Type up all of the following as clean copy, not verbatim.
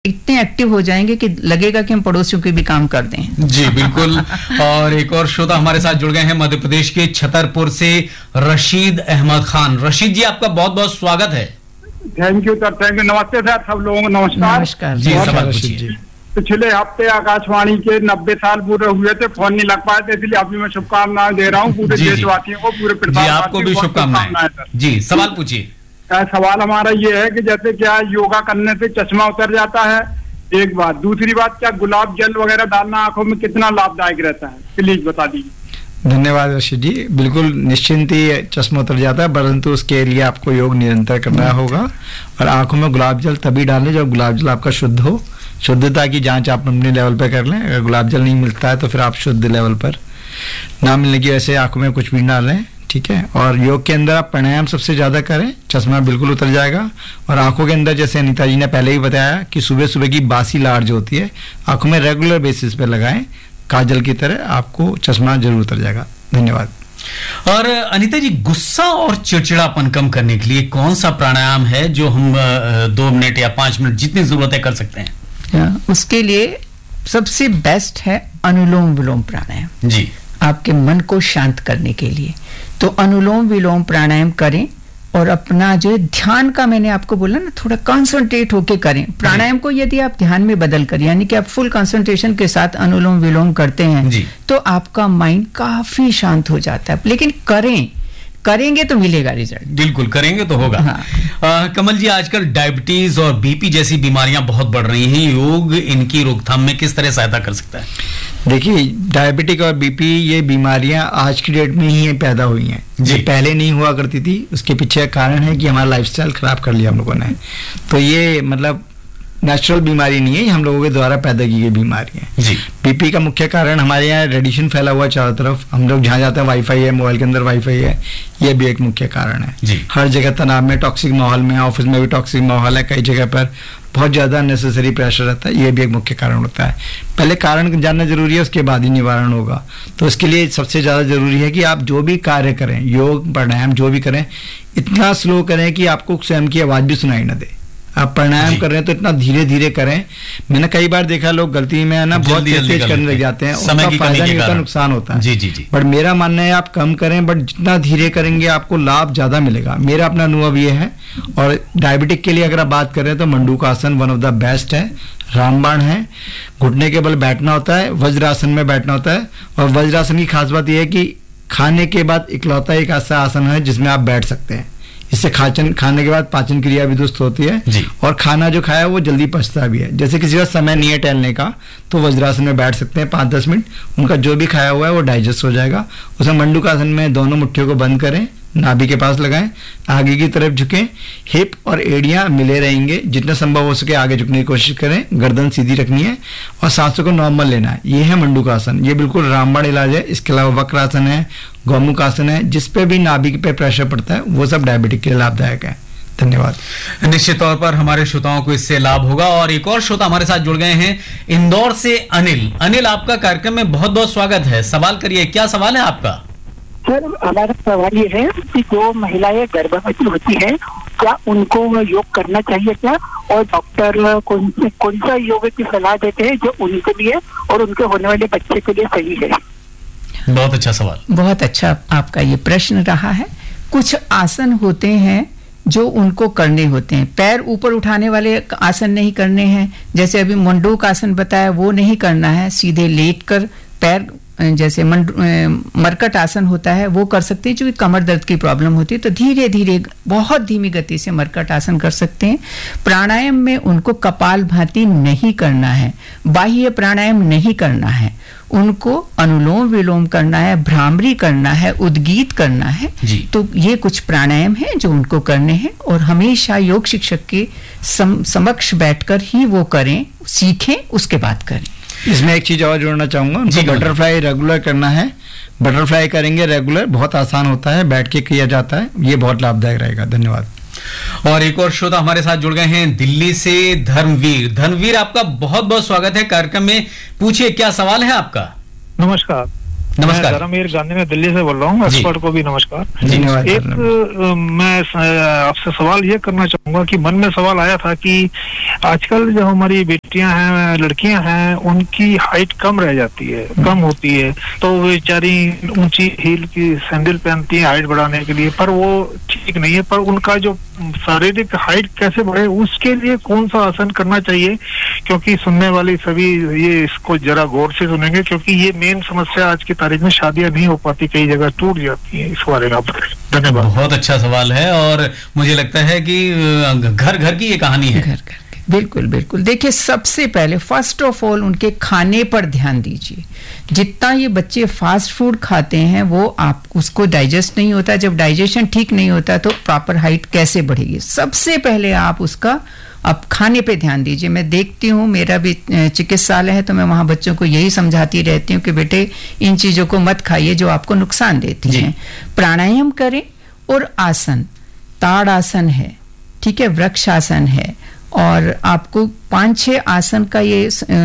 इतने एक्टिव हो जाएंगे कि लगेगा कि हम पड़ोसियों के भी काम कर दें। जी बिल्कुल। और एक और श्रोता हमारे साथ जुड़ गए हैं मध्य प्रदेश के छतरपुर से रशीद अहमद खान। रशीद जी, आपका बहुत बहुत स्वागत है। Thank you sir, thank you. नमस्ते सर, सब लोगों को नमस्कार। नमस्कार जी, सवाल पूछिए। पिछले हफ्ते आकाशवाणी के 90 साल पूरे हुए थे, फोन नहीं लग पाए थे, इसलिए अभी मैं शुभकामनाएं दे रहा हूँ पूरे देशवासियों को, पूरे जी आपको भी शुभकामनाएं। जी सवाल पूछिए। सवाल हमारा ये है कि जैसे क्या योगा करने से चश्मा उतर जाता है, एक बात। दूसरी बात, क्या गुलाब जल वगैरह डालना आंखों में कितना लाभदायक रहता है, प्लीज बता दीजिए। धन्यवाद रशीद जी। बिल्कुल निश्चिंत ही चश्मा उतर जाता है, परंतु उसके लिए आपको योग निरंतर करना होगा। और आंखों में गुलाब जल तभी डालें जब गुलाब जल आपका शुद्ध हो। शुद्धता की जांच आप अपने लेवल पर कर लें। अगर गुलाब जल नहीं मिलता है तो फिर आप शुद्ध लेवल पर, ना मिलने की वजह से आंखों में कुछ भी ना लें, ठीक है। और योग के अंदर आप प्राणायाम सबसे ज्यादा करें, चश्मा बिल्कुल उतर जाएगा। और आंखों के अंदर, जैसे अनीता जी ने पहले ही बताया, कि सुबह सुबह की बासी लार जो होती है आंखों में रेगुलर बेसिस पे लगाएं, काजल की तरह, आपको चश्मा जरूर उतर जाएगा। धन्यवाद। और अनीता जी, गुस्सा और चिड़चिड़ापन कम करने के लिए कौन सा प्राणायाम है जो हम 2 मिनट या 5 मिनट जितनी जरूरत है कर सकते हैं? उसके लिए सबसे बेस्ट है अनुलोम विलोम प्राणायाम जी, आपके मन को शांत करने के लिए। तो अनुलोम विलोम प्राणायाम करें और अपना जो ध्यान का, मैंने आपको बोला ना, थोड़ा कंसंट्रेट होके करें। प्राणायाम को यदि आप ध्यान में बदल कर, यानी कि आप फुल कंसंट्रेशन के साथ अनुलोम विलोम करते हैं तो आपका माइंड काफी शांत हो जाता है। लेकिन करेंगे तो मिलेगा रिजल्ट। बिल्कुल, करेंगे तो होगा। हाँ। कमल जी, आजकल डायबिटीज और बीपी जैसी बीमारियां बहुत बढ़ रही हैं, योग इनकी रोकथाम में किस तरह सहायता कर सकता है? देखिए, डायबिटिक और बीपी ये बीमारियां आज की डेट में ही पैदा हुई हैं, जो पहले नहीं हुआ करती थी। उसके पीछे कारण है कि हमारा लाइफस्टाइल खराब कर लिया हम लोगों ने। तो ये मतलब नेचुरल बीमारी नहीं है, हम लोगों के द्वारा पैदा की गई बीमारी है। बीपी का मुख्य कारण हमारे यहाँ रेडिएशन फैला हुआ चारों तरफ। हम लोग जहाँ जाते हैं वाईफाई है, मोबाइल के अंदर वाईफाई है, ये भी एक मुख्य कारण है। हर जगह तनाव में, टॉक्सिक माहौल में, ऑफिस में भी टॉक्सिक माहौल है, कई जगह पर बहुत ज्यादा नेसेसरी प्रेशर रहता है, ये भी एक मुख्य कारण होता है। पहले कारण जानना जरूरी है, उसके बाद ही निवारण होगा। तो इसके लिए सबसे ज्यादा जरूरी है कि आप जो भी कार्य करें, योग प्राणायाम जो भी करें, इतना स्लो करें कि आपको स्वयं की आवाज भी सुनाई न दे। आप प्राणायाम कर रहे हैं तो इतना धीरे धीरे करें। मैंने कई बार देखा, लोग गलती में ना बहुत तेज करने लग जाते हैं, उनका फायदा नहीं होता, नुकसान होता है। जी। बट मेरा मानना है आप कम करें, बट जितना धीरे करेंगे आपको लाभ ज्यादा मिलेगा। मेरा अपना अनुभव ये है। और डायबिटिक के लिए अगर आप बात करें तो मंडूकासन वन ऑफ द बेस्ट है, रामबाण है। घुटने के बल बैठना होता है, वज्रासन में बैठना होता है। और वज्रासन की खास बात यह है कि खाने के बाद इकलौता एक ऐसा आसन है जिसमें आप बैठ सकते हैं। इससे खाने के बाद पाचन क्रिया भी दुरुस्त होती है और खाना जो खाया वो जल्दी पचता भी है। जैसे किसी का समय नहीं है टहलने का तो वज्रासन में बैठ सकते हैं 5-10 मिनट, उनका जो भी खाया हुआ है वो डाइजेस्ट हो जाएगा। उसमें मंडूकासन में दोनों मुट्ठियों को बंद करें, नाभि के पास लगाएं, आगे की तरफ झुकें, हिप और एड़ियां मिले रहेंगे, जितना संभव हो सके आगे झुकने की कोशिश करें, गर्दन सीधी रखनी है और सांसों को नॉर्मल लेना है। ये है मंडूकासन, ये बिल्कुल रामबाण इलाज है। इसके अलावा वक्रासन है, गौमुखासन है, जिसपे भी नाभि पे प्रेशर पड़ता है वो सब डायबिटिक के लिए लाभदायक है। धन्यवाद। निश्चित तौर पर हमारे श्रोताओं को इससे लाभ होगा। और एक और श्रोता हमारे साथ जुड़ गए हैं इंदौर से, अनिल। अनिल, आपका कार्यक्रम में बहुत बहुत स्वागत है। सवाल करिए, क्या सवाल है आपका? सर, हमारा सवाल ये है कि जो महिलाएं गर्भवती होती हैं, क्या उनको योग करना चाहिए क्या? और डॉक्टर कौन सा योग की सलाह देते हैं जो उनके लिए और उनके होने वाले बच्चे के लिए सही है? बहुत अच्छा सवाल, बहुत अच्छा आपका ये प्रश्न रहा है। कुछ आसन होते हैं जो उनको करने होते हैं। पैर ऊपर उठाने वाले आसन नहीं करने हैं, जैसे अभी मंडूक आसन बताया वो नहीं करना है। सीधे लेटकर पैर, जैसे मरकट आसन होता है वो कर सकते हैं। जो कमर दर्द की प्रॉब्लम होती है तो धीरे धीरे बहुत धीमी गति से मरकट आसन कर सकते हैं। प्राणायाम में उनको कपालभाति नहीं करना है, बाह्य प्राणायाम नहीं करना है, उनको अनुलोम विलोम करना है, भ्रामरी करना है, उद्गीत करना है। तो ये कुछ प्राणायाम हैं जो उनको करने हैं और हमेशा योग शिक्षक के समक्ष बैठकर ही वो करें, सीखें, उसके बाद करें। इसमें एक चीज और जोड़ना चाहूंगा, उनको बटरफ्लाई रेगुलर करना है। बटरफ्लाई करेंगे रेगुलर, बहुत आसान होता है, बैठ के किया जाता है, ये बहुत लाभदायक रहेगा। धन्यवाद। और एक और श्रोता हमारे साथ जुड़ गए हैं दिल्ली से, धर्मवीर। धर्मवीर, आपका बहुत बहुत स्वागत है कार्यक्रम में। पूछिए, क्या सवाल है आपका? नमस्कार। नमस्कार। धर्मवीर गांधी में दिल्ली से बोल रहा हूँ, एक्सपर्ट को भी नमस्कार। धन्यवाद। एक मैं आपसे सवाल ये करना चाहूंगा कि मन में सवाल आया था कि आजकल जो हमारी बेटियां हैं, लड़कियां हैं, उनकी हाइट कम रह जाती है, कम होती है, तो वो बेचारी ऊंची हील की सैंडल पहनती है हाइट बढ़ाने के लिए, पर वो ठीक नहीं है। पर उनका जो शारीरिक हाइट कैसे बढ़े, उसके लिए कौन सा आसन करना चाहिए? क्योंकि सुनने वाली सभी ये इसको जरा गौर से सुनेंगे, क्योंकि ये मेन समस्या आज की तारीख में शादियां नहीं हो पाती, कई जगह टूट जाती है। इस बारे में आप बताइए। धन्यवाद। बहुत अच्छा सवाल है और मुझे लगता है कि घर घर की ये कहानी है। घर घर बिल्कुल बिल्कुल। देखिए, सबसे पहले फर्स्ट ऑफ ऑल उनके खाने पर ध्यान दीजिए। जितना ये बच्चे फास्ट फूड खाते हैं वो आप उसको डाइजेस्ट नहीं होता, जब डाइजेशन ठीक नहीं होता तो प्रॉपर हाइट कैसे बढ़ेगी? सबसे पहले आप उसका अब खाने पे ध्यान दीजिए। मैं देखती हूँ, मेरा भी चिकित्सालय है तो मैं वहां बच्चों को यही समझाती रहती हूँ कि बेटे इन चीजों को मत खाइए जो आपको नुकसान देती हैं। प्राणायाम करें और आसन, ताड़ आसन है, ठीक है, वृक्ष आसन है, और आपको 5-6 आसन का ये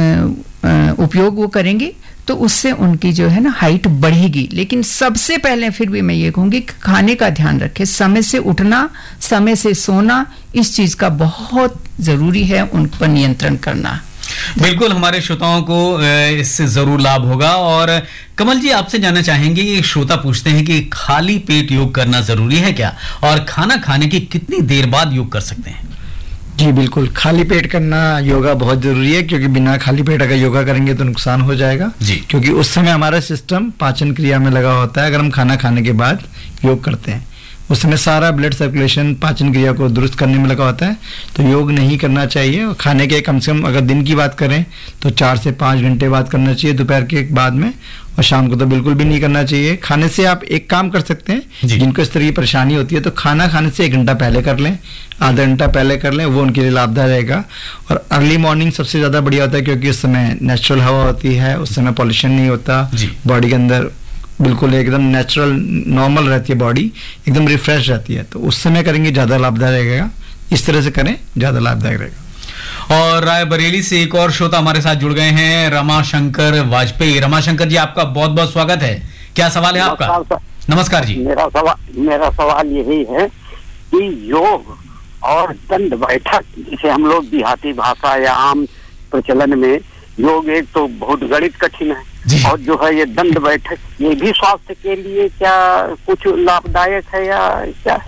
उपयोग वो करेंगे तो उससे उनकी जो है ना हाइट बढ़ेगी। लेकिन सबसे पहले फिर भी मैं ये कहूंगी कि खाने का ध्यान रखें, समय से उठना, समय से सोना, इस चीज का बहुत जरूरी है उन पर नियंत्रण करना। बिल्कुल, हमारे श्रोताओं को इससे जरूर लाभ होगा। और कमल जी, आपसे जानना चाहेंगे, ये श्रोता पूछते हैं कि खाली पेट योग करना जरूरी है क्या, और खाना खाने की कितनी देर बाद योग कर सकते हैं? जी बिल्कुल, खाली पेट करना योगा बहुत जरूरी है, क्योंकि बिना खाली पेट अगर योगा करेंगे तो नुकसान हो जाएगा जी। क्योंकि उस समय हमारा सिस्टम पाचन क्रिया में लगा होता है। अगर हम खाना खाने के बाद योग करते हैं उस समय सारा ब्लड सर्कुलेशन पाचन क्रिया को दुरुस्त करने में लगा होता है, तो योग नहीं करना चाहिए। और खाने के कम से कम अगर दिन की बात करें तो 4 से 5 घंटे बाद करना चाहिए, दोपहर के बाद में, और शाम को तो बिल्कुल भी नहीं करना चाहिए। खाने से आप एक काम कर सकते हैं, जिनको इस तरह की परेशानी होती है तो खाना खाने से 1 घंटा पहले कर लें, आधा घंटा पहले कर लें, वो उनके लिए लाभदायक रहेगा। और अर्ली मॉर्निंग सबसे ज़्यादा बढ़िया होता है, क्योंकि उस समय नेचुरल हवा होती है, उस समय पॉल्यूशन नहीं होता, बॉडी के अंदर बिल्कुल एकदम नेचुरल नॉर्मल रहती है, बॉडी एकदम रिफ्रेश रहती है, तो उस समय करेंगे ज़्यादा लाभदायक रहेगा। इस तरह से करें, ज़्यादा लाभदायक रहेगा। और रायबरेली से एक और श्रोता हमारे साथ जुड़ गए हैं, रमाशंकर वाजपेयी। रमाशंकर जी, आपका बहुत बहुत स्वागत है। क्या सवाल है आपका? नमस्कार जी। मेरा सवाल यही है कि योग और दंड बैठक, जिसे हम लोग देहाती भाषा या आम प्रचलन में, योग एक तो बहुत गणित कठिन है, और जो है ये दंड बैठक, ये भी स्वास्थ्य के लिए क्या कुछ लाभदायक है या क्या?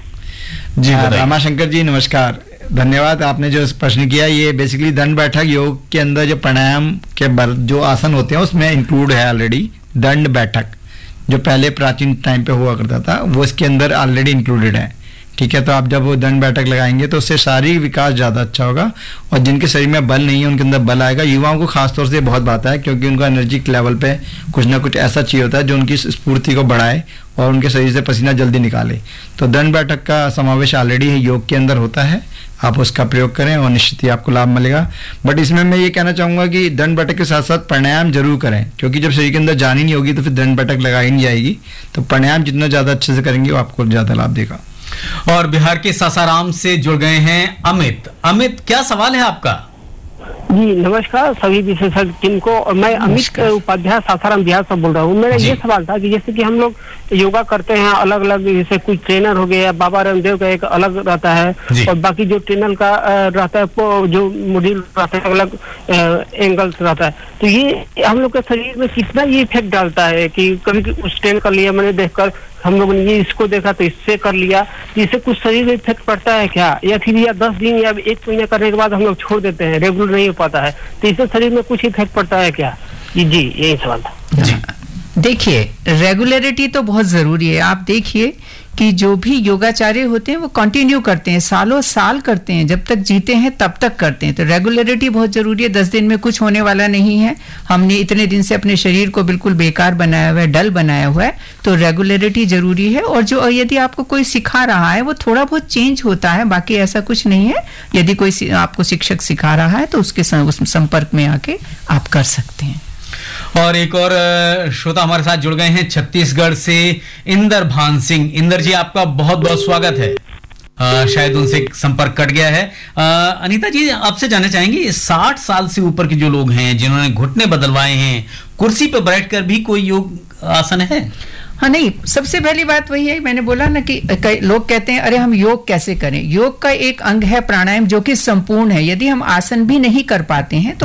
जी रमाशंकर जी नमस्कार, धन्यवाद। आपने जो प्रश्न किया, ये बेसिकली दंड बैठक योग के अंदर जो प्राणायाम के जो आसन होते हैं उसमें इंक्लूड है ऑलरेडी। दंड बैठक जो पहले प्राचीन टाइम पे हुआ करता था वो इसके अंदर ऑलरेडी इंक्लूडेड है, ठीक है। तो आप जब वो दंड बैठक लगाएंगे तो उससे शारीरिक विकास ज़्यादा अच्छा होगा, और जिनके शरीर में बल नहीं है उनके अंदर बल आएगा। युवाओं को खासतौर से बहुत बात है, क्योंकि उनका एनर्जिक लेवल पे कुछ ना कुछ ऐसा चाहिए होता है जो उनकी स्फूर्ति को बढ़ाए और उनके शरीर से पसीना जल्दी निकाले। तो दंड बैठक का समावेश ऑलरेडी योग के अंदर होता है, आप उसका प्रयोग करें और निश्चित ही आपको लाभ मिलेगा। बट इसमें मैं ये कहना चाहूँगा कि दंड बैठक के साथ साथ प्राणायाम जरूर करें, क्योंकि जब शरीर के अंदर जान ही नहीं होगी तो फिर दंड बैठक लगाई नहीं जाएगी। तो प्राणायाम जितना ज़्यादा अच्छे से करेंगे वो आपको ज़्यादा लाभ देगा। और बिहार के सासाराम से जुड़ गए हैं अमित। अमित, क्या सवाल है आपका? जी नमस्कार सभी विशेषज्ञ टीम को। और मैं अमित उपाध्याय सासाराम बिहार से बोल रहा हूँ। मेरा ये सवाल था कि जैसे कि हम लोग योगा करते हैं अलग अलग, जैसे कुछ ट्रेनर हो गया, बाबा रामदेव का एक अलग रहता है, और बाकी जो ट्रेनर का रहता है जो मॉड्यूल रहता है अलग एंगल्स रहता है, तो ये हम लोग के शरीर में कितना ये इफेक्ट डालता है कि कभी उस ट्रेन कर लिया मैंने देखकर, हम लोगों ने ये इसको देखा तो इससे कर लिया, इससे कुछ शरीर में इफेक्ट पड़ता है क्या? या फिर या 10 दिन या 1 महीने करने के बाद हम लोग छोड़ देते हैं, रेगुलर नहीं हो पाता है, तो इससे शरीर में कुछ इफेक्ट पड़ता है क्या? जी यही सवाल था जी। देखिए, रेगुलरिटी तो बहुत जरूरी है। आप देखिए कि जो भी योगाचार्य होते हैं वो कंटिन्यू करते हैं, सालों साल करते हैं, जब तक जीते हैं तब तक करते हैं। तो रेगुलरिटी बहुत जरूरी है। 10 दिन में कुछ होने वाला नहीं है। हमने इतने दिन से अपने शरीर को बिल्कुल बेकार बनाया हुआ है, डल बनाया हुआ है, तो रेगुलरिटी जरूरी है। और जो यदि आपको कोई सिखा रहा है वो थोड़ा बहुत चेंज होता है, बाकी ऐसा कुछ नहीं है। यदि कोई आपको शिक्षक सिखा रहा है तो उसके संपर्क में आके आप कर सकते हैं। और एक और श्रोता हमारे साथ जुड़ गए हैं छत्तीसगढ़ से, इंदर भान सिंह। इंदर जी, आपका बहुत बहुत स्वागत है। शायद उनसे संपर्क कट गया है। अनीता जी, आपसे जानना चाहेंगे, 60 साल से ऊपर के जो लोग हैं जिन्होंने घुटने बदलवाए हैं, कुर्सी पर बैठकर भी कोई योग आसन है? हाँ, नहीं, सबसे पहली बात वही है, मैंने बोला ना कि लोग कहते हैं अरे हम योग कैसे करें। योग का एक अंग है प्राणायाम जो कि संपूर्ण है। यदि हम आसन भी नहीं कर पाते हैं तो